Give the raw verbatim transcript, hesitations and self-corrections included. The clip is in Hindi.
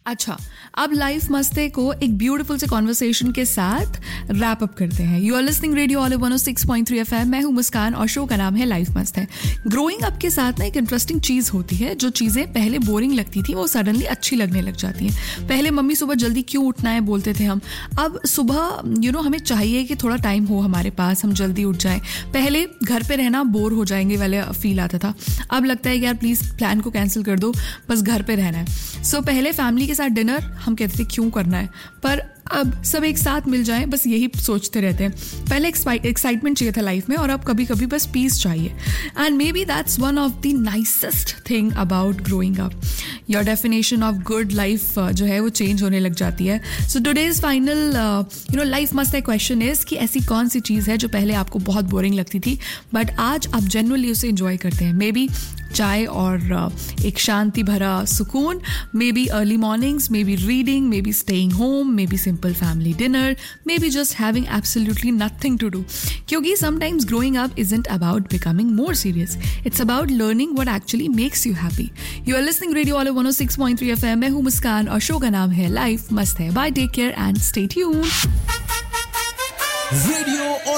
अच्छा, अब लाइफ मस्ते को एक ब्यूटीफुल से कॉन्वर्सेशन के साथ रैप अप करते हैं. You are listening radio all one O six point three FM. मैं हूं मुस्कान और शो का नाम है लाइफ मस्त है. ग्रोइंग अप के साथ ना एक इंटरेस्टिंग चीज होती है. जो चीजें पहले बोरिंग लगती थी वो सडनली अच्छी लगने लग जाती हैं. पहले मम्मी सुबह जल्दी क्यों उठना है बोलते थे हम. अब सुबह यू नो हमें चाहिए कि थोड़ा टाइम हो हमारे पास, हम जल्दी उठ जाएं. पहले घर पे रहना बोर हो जाएंगे वाले फील आता था. अब लगता है कि यार प्लीज प्लान को कैंसिल कर दो, बस घर पे रहना है. सो so, पहले फैमिली के साथ डिनर हम कहते थे क्यों करना है, पर अब सब एक साथ मिल जाएं बस यही सोचते रहते हैं. पहले एक्साइटमेंट चाहिए था लाइफ में और अब कभी कभी बस पीस चाहिए. And may be that's one of the nicest thing about growing up. Your definition of good life जो है वो चेंज होने लग जाती है. So today's final you know life must question is कि ऐसी कौन सी चीज़ है जो पहले आपको बहुत बोरिंग लगती थी बट आज आप जेन्युइनली उसे एंजॉय करते हैं. मे बी चाय और uh, एक शांति भरा सुकून, may be early mornings, may be reading, may be staying home, may be simple family dinner, may be just having absolutely nothing to do. क्योंकि sometimes growing up isn't about becoming more serious, it's about learning what actually makes you happy. You are listening radio all one O six point three FM. मैं हूं मुस्कान और शो का नाम है लाइफ मस्त है. Bye, take care and stay tuned. Radio